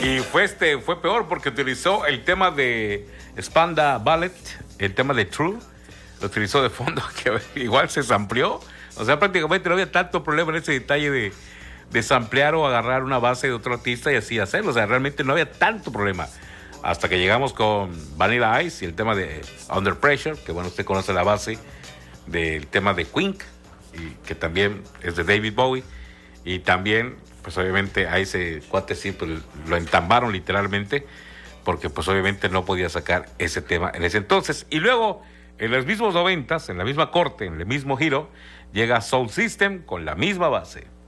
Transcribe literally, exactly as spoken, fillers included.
Y fue este, fue peor porque utilizó el tema de Spanda Ballet, el tema de True, lo utilizó de fondo, que igual se sampleó. O sea, prácticamente no había tanto problema en ese detalle de, de samplear o agarrar una base de otro artista y así hacerlo. O sea, realmente no había tanto problema. Hasta que llegamos con Vanilla Ice y el tema de Under Pressure, que bueno, usted conoce la base del tema de Queen, y que también es de David Bowie. Y también, pues obviamente a ese cuate sí pues, lo entambaron literalmente, porque pues obviamente no podía sacar ese tema en ese entonces. Y luego, en los mismos noventas, en la misma corte, en el mismo giro, llega Soul System con la misma base.